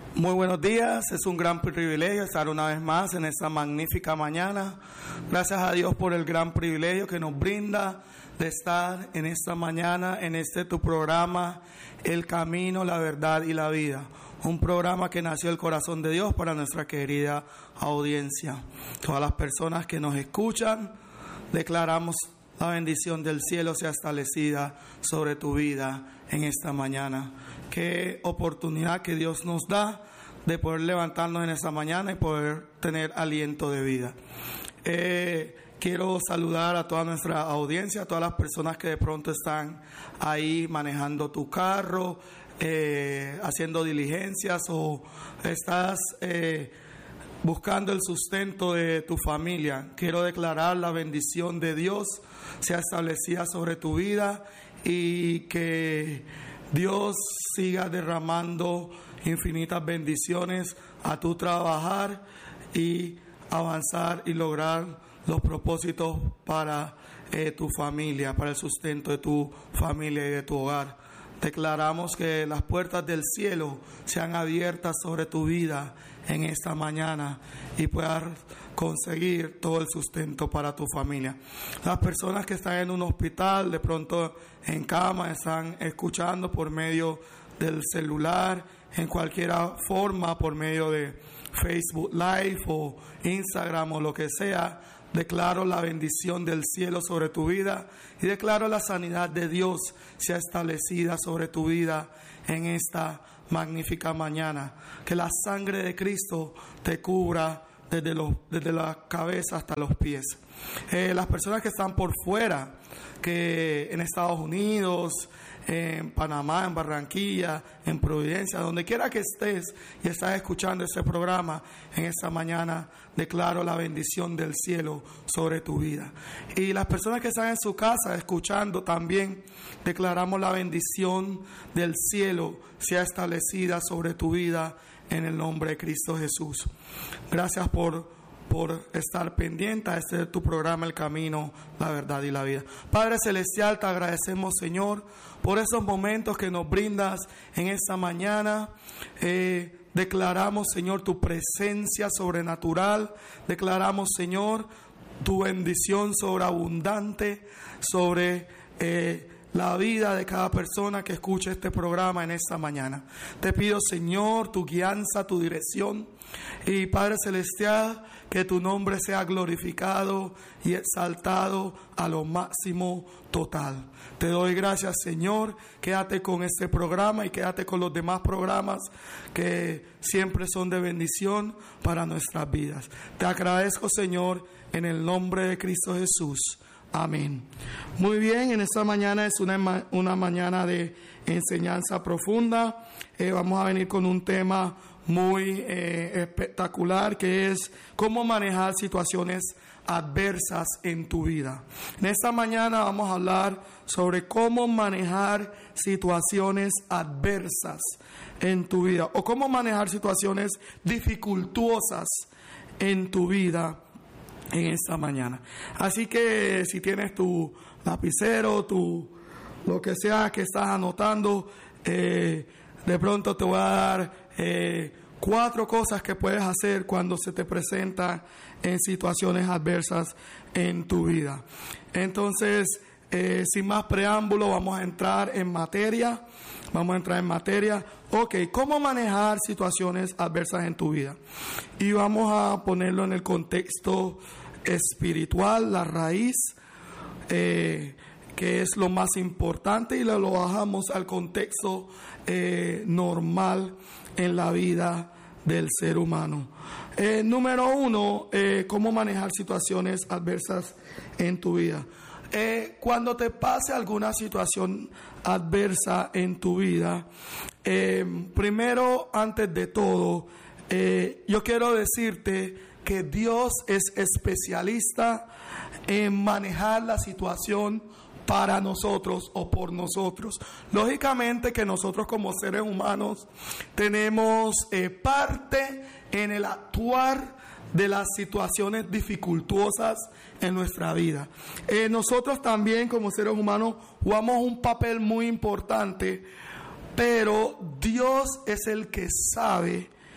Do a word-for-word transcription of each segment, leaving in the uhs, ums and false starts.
Muy buenos días, es un gran privilegio estar una vez más en esta magnífica mañana. Gracias a Dios por el gran privilegio que nos brinda de estar en esta mañana, en este tu programa, El Camino, la Verdad y la Vida. Un programa que nació del corazón de Dios para nuestra querida audiencia. Todas las personas que nos escuchan, declaramos la bendición del cielo sea establecida sobre tu vida en esta mañana. Qué oportunidad que Dios nos da de poder levantarnos en esta mañana y poder tener aliento de vida. Eh, quiero saludar a toda nuestra audiencia, a todas las personas que de pronto están ahí manejando tu carro, eh, haciendo diligencias o estás eh, buscando el sustento de tu familia. Quiero declarar la bendición de Dios sea establecida sobre tu vida y que Dios siga derramando infinitas bendiciones a tu trabajar y avanzar y lograr los propósitos para eh, tu familia, para el sustento de tu familia y de tu hogar. Declaramos que las puertas del cielo sean abiertas sobre tu vida en esta mañana y puedas conseguir todo el sustento para tu familia. Las personas que están en un hospital, de pronto en cama, están escuchando por medio del celular, en cualquier forma, por medio de Facebook Live o Instagram o lo que sea. Declaro la bendición del cielo sobre tu vida y declaro la sanidad de Dios sea establecida sobre tu vida en esta magnífica mañana. Que la sangre de Cristo te cubra desde, los, desde la cabeza hasta los pies. Eh, las personas que están por fuera, que en Estados Unidos, en Panamá, en Barranquilla, en Providencia, donde quiera que estés y estás escuchando este programa en esta mañana, declaro la bendición del cielo sobre tu vida. Y las personas que están en su casa escuchando también, declaramos la bendición del cielo sea establecida sobre tu vida en el nombre de Cristo Jesús. Gracias por por estar pendiente a este de tu programa El Camino, la Verdad y la Vida. Padre Celestial, te agradecemos, Señor, por esos momentos que nos brindas en esta mañana. Eh, declaramos, Señor, tu presencia sobrenatural. Declaramos, Señor, tu bendición sobreabundante sobre eh, la vida de cada persona que escuche este programa en esta mañana. Te pido, Señor, tu guianza, tu dirección. Y Padre Celestial, que tu nombre sea glorificado y exaltado a lo máximo total. Te doy gracias, Señor. Quédate con este programa y quédate con los demás programas que siempre son de bendición para nuestras vidas. Te agradezco, Señor, en el nombre de Cristo Jesús. Amén. Muy bien, en esta mañana es una, una mañana de enseñanza profunda. Eh, vamos a venir con un tema muy eh, espectacular, que es cómo manejar situaciones adversas en tu vida. En esta mañana vamos a hablar sobre cómo manejar situaciones adversas en tu vida o cómo manejar situaciones dificultuosas en tu vida en esta mañana. Así que si tienes tu lapicero, tu lo que sea que estás anotando, eh, de pronto te voy a dar eh, cuatro cosas que puedes hacer cuando se te presenta en situaciones adversas en tu vida. Entonces, eh, sin más preámbulo, vamos a entrar en materia. Vamos a entrar en materia. Ok, ¿cómo manejar situaciones adversas en tu vida? Y vamos a ponerlo en el contexto espiritual, la raíz, eh, que es lo más importante, y lo, lo bajamos al contexto eh, normal en la vida del ser humano. Eh, número uno, eh, ¿cómo manejar situaciones adversas en tu vida? Eh, cuando te pase alguna situación adversa en tu vida, eh, primero, antes de todo, eh, yo quiero decirte que Dios es especialista en manejar la situación para nosotros o por nosotros. Lógicamente que nosotros como seres humanos tenemos eh, parte en el actuar de las situaciones dificultuosas en nuestra vida. Eh, nosotros también como seres humanos jugamos un papel muy importante, pero Dios es el que sabe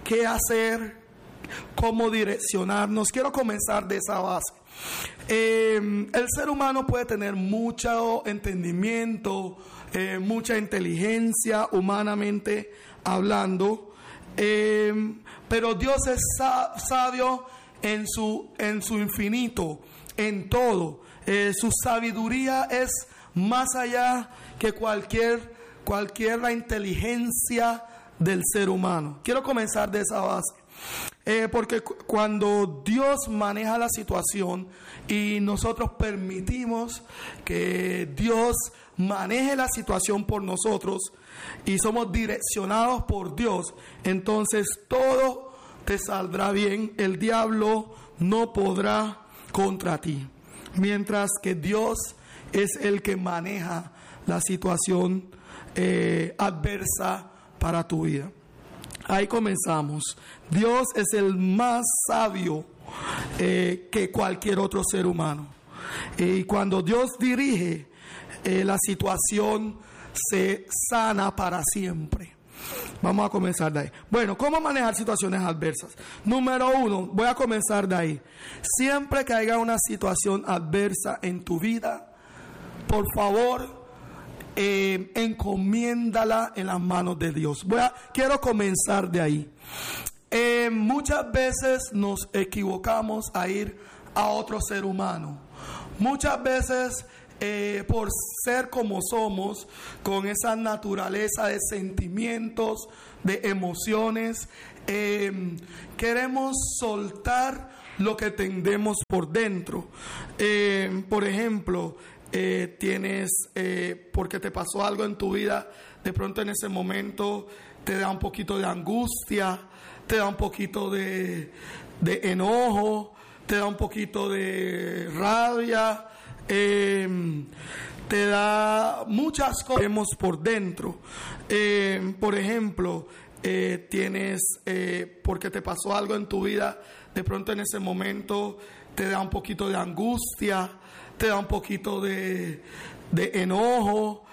qué hacer, cómo direccionarnos. Quiero comenzar de esa base. Eh, el ser humano puede tener mucho entendimiento, eh, mucha inteligencia humanamente hablando, eh, pero Dios es sabio en su, en su infinito, en todo. Eh, su sabiduría es más allá que cualquier, cualquier la inteligencia del ser humano. Quiero comenzar de esa base. Eh, porque cu- cuando Dios maneja la situación y nosotros permitimos que Dios maneje la situación por nosotros y somos direccionados por Dios, entonces todo te saldrá bien. El diablo no podrá contra ti, mientras que Dios es el que maneja la situación eh, adversa para tu vida. Ahí comenzamos. Dios es el más sabio eh, que cualquier otro ser humano. Y cuando Dios dirige, eh, la situación se sana para siempre. Vamos a comenzar de ahí. Bueno, ¿cómo manejar situaciones adversas? Número uno, voy a comenzar de ahí. Siempre que haya una situación adversa en tu vida, por favor, Eh, encomiéndala en las manos de Dios. Voy a, quiero comenzar de ahí. Eh, muchas veces nos equivocamos a ir a otro ser humano. Muchas veces eh, por ser como somos, con esa naturaleza de sentimientos, de emociones, eh, queremos soltar lo que tendemos por dentro. Eh, por ejemplo, Eh, tienes, eh, porque te pasó algo en tu vida, de pronto en ese momento te da un poquito de angustia, te da un poquito de, de enojo, te da un poquito de rabia, eh, te da muchas cosas por dentro. Eh, por ejemplo, eh, tienes, eh, porque te pasó algo en tu vida, de pronto en ese momento te da un poquito de angustia, te da un poquito de, de enojo,